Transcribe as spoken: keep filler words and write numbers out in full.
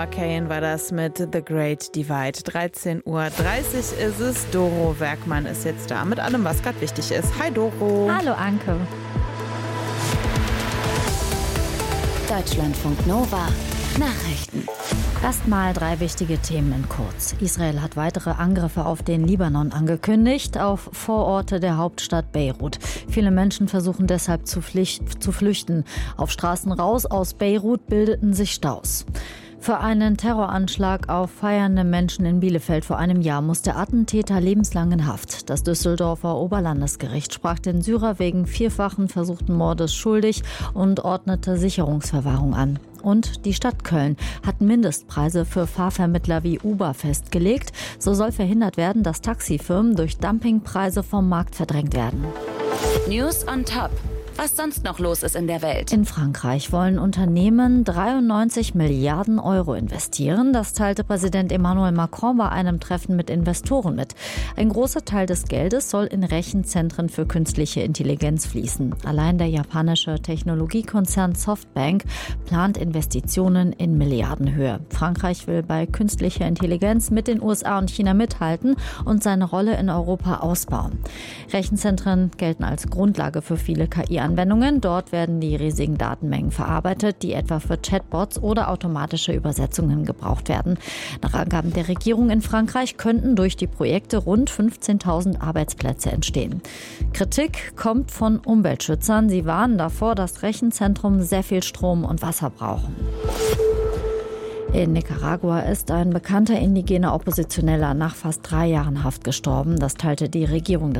Kane war das mit The Great Divide. dreizehn Uhr dreißig ist es. Doro Werkmann ist jetzt da mit allem, was gerade wichtig ist. Hi Doro. Hallo Anke. Deutschlandfunk Nova. Nachrichten. Erstmal drei wichtige Themen in kurz. Israel hat weitere Angriffe auf den Libanon angekündigt, auf Vororte der Hauptstadt Beirut. Viele Menschen versuchen deshalb zu, Pflicht, zu flüchten. Auf Straßen raus aus Beirut bildeten sich Staus. Für einen Terroranschlag auf feiernde Menschen in Bielefeld vor einem Jahr muss der Attentäter lebenslang in Haft. Das Düsseldorfer Oberlandesgericht sprach den Syrer wegen vierfachen versuchten Mordes schuldig und ordnete Sicherungsverwahrung an. Und die Stadt Köln hat Mindestpreise für Fahrvermittler wie Uber festgelegt. So soll verhindert werden, dass Taxifirmen durch Dumpingpreise vom Markt verdrängt werden. News on Top. Was sonst noch los ist in der Welt. In Frankreich wollen Unternehmen dreiundneunzig Milliarden Euro investieren. Das teilte Präsident Emmanuel Macron bei einem Treffen mit Investoren mit. Ein großer Teil des Geldes soll in Rechenzentren für künstliche Intelligenz fließen. Allein der japanische Technologiekonzern Softbank plant Investitionen in Milliardenhöhe. Frankreich will bei künstlicher Intelligenz mit den U S A und China mithalten und seine Rolle in Europa ausbauen. Rechenzentren gelten als Grundlage für viele K I-Anwendungen. Dort werden die riesigen Datenmengen verarbeitet, die etwa für Chatbots oder automatische Übersetzungen gebraucht werden. Nach Angaben der Regierung in Frankreich könnten durch die Projekte rund fünfzehntausend Arbeitsplätze entstehen. Kritik kommt von Umweltschützern. Sie warnen davor, dass Rechenzentren sehr viel Strom und Wasser brauchen. In Nicaragua ist ein bekannter indigener Oppositioneller nach fast drei Jahren Haft gestorben. Das teilte die Regierung des